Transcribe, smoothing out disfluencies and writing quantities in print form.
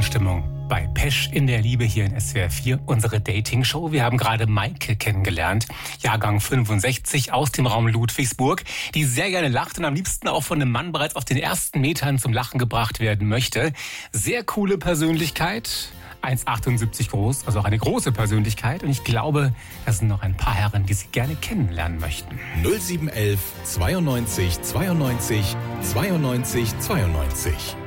Abendstimmung bei Pesch in der Liebe hier in SWR 4, unsere Dating-Show. Wir haben gerade Maike kennengelernt, Jahrgang 65 aus dem Raum Ludwigsburg, die sehr gerne lacht und am liebsten auch von einem Mann bereits auf den ersten Metern zum Lachen gebracht werden möchte. Sehr coole Persönlichkeit, 1,78 groß, also auch eine große Persönlichkeit. Und ich glaube, da sind noch ein paar Herren, die Sie gerne kennenlernen möchten. 0711 92 92 92 92.